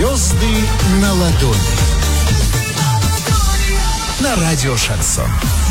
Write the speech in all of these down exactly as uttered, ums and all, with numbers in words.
Звезды на ладони. На радио «Шансон».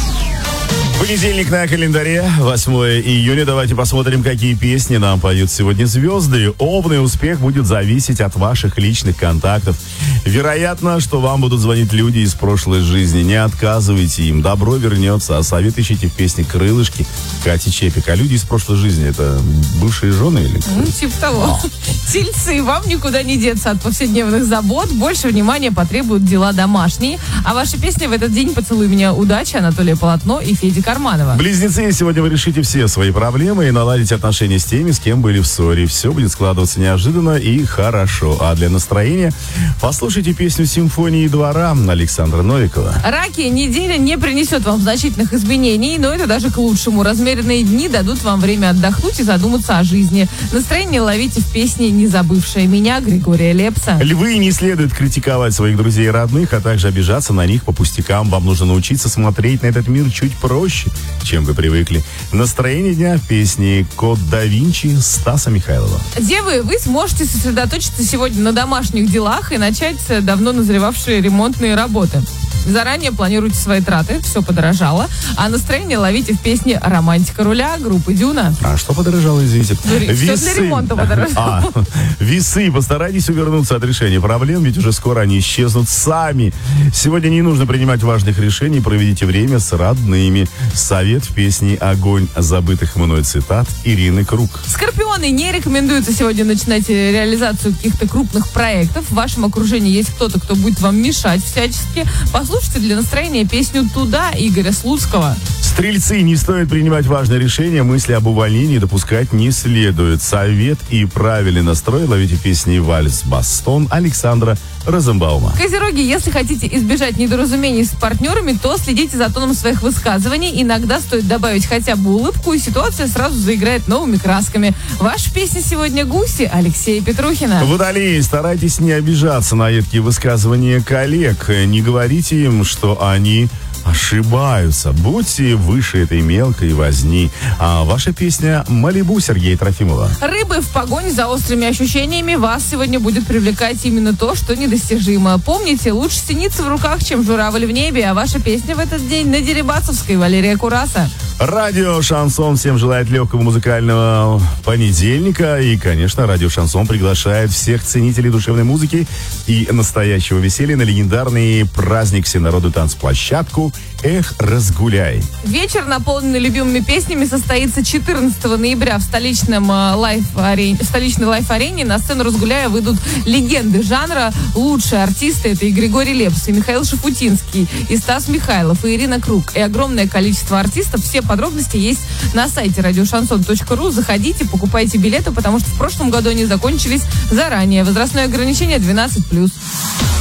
Понедельник на календаре, восьмое июня. Давайте посмотрим, какие песни нам поют сегодня звезды. Овны, успех будет зависеть от ваших личных контактов. Вероятно, что вам будут звонить люди из прошлой жизни. Не отказывайте им, добро вернется. А совет ищите в песне «Крылышки» Кати Чепик. А люди из прошлой жизни — это бывшие жены или кто? Ну, типа того. Тельцы, вам никуда не деться от повседневных забот. Больше внимания потребуют дела домашние. А ваша песня в этот день «Поцелуй меня, удачи» Анатолия Полотно и Феди Карманова. Близнецы, сегодня вы решите все свои проблемы и наладите отношения с теми, с кем были в ссоре. Все будет складываться неожиданно и хорошо. А для настроения послушайте песню «Симфонии двора» Александра Новикова. Раки, неделя не принесет вам значительных изменений, но это даже к лучшему. Размеренные дни дадут вам время отдохнуть и задуматься о жизни. Настроение ловите в песне «Не забывшая меня» Григория Лепса. Львы, не следует критиковать своих друзей и родных, а также обижаться на них по пустякам. Вам нужно научиться смотреть на этот мир чуть проще, чем вы привыкли. Настроение дня в песне «Код да Винчи» Стаса Михайлова. Девы, вы сможете сосредоточиться сегодня на домашних делах и начать давно назревавшие ремонтные работы. Заранее планируйте свои траты, все подорожало, а настроение ловите в песне «Романтика руля» группы «Дюна». А что подорожало, извините? Все для ремонта подорожало. А, весы. Постарайтесь увернуться от решения проблем, ведь уже скоро они исчезнут сами. Сегодня не нужно принимать важных решений, проведите время с родными. Совет в песне «Огонь забытых мной» цитат Ирины Круг. Скорпионы, не рекомендуется сегодня начинать реализацию каких-то крупных проектов. В вашем окружении есть кто-то, кто будет вам мешать всячески. Послушайте для настроения песню «Туда» Игоря Слуцкого. Стрельцы, не стоит принимать важные решения, мысли об увольнении допускать не следует. Совет и правильный настрой ловите песни «Вальс Бастон» Александра Розенбаума. Козероги, если хотите избежать недоразумений с партнерами, то следите за тоном своих высказываний. Иногда стоит добавить хотя бы улыбку, и ситуация сразу заиграет новыми красками. Ваша песня сегодня «Гуси» Алексея Петрухина. Водолеи, старайтесь не обижаться на едкие высказывания коллег. Не говорите им, что они ошибаются. Будьте выше этой мелкой возни. А ваша песня «Малибу» Сергея Трофимова. Рыбы, в погоне за острыми ощущениями вас сегодня будет привлекать именно то, что недостижимо. Помните, лучше синица в руках, чем журавль в небе. А ваша песня в этот день на Дерибасовской Валерия Кураса. Радио «Шансон» всем желает легкого музыкального понедельника. И, конечно, радио «Шансон» приглашает всех ценителей душевной музыки и настоящего веселья на легендарный праздник всенародную танцплощадку «Эх, разгуляй». Вечер, наполненный любимыми песнями, состоится четырнадцатого ноября в столичном э, лайф-арене, столичной лайф-арене. На сцену «Разгуляя» выйдут легенды жанра. Лучшие артисты — это и Григорий Лепс, и Михаил Шафутинский, и Стас Михайлов, и Ирина Круг, и огромное количество артистов. Все подробности есть на сайте радиошансон точка ру. Заходите, покупайте билеты, потому что в прошлом году они закончились заранее. Возрастное ограничение двенадцать плюс.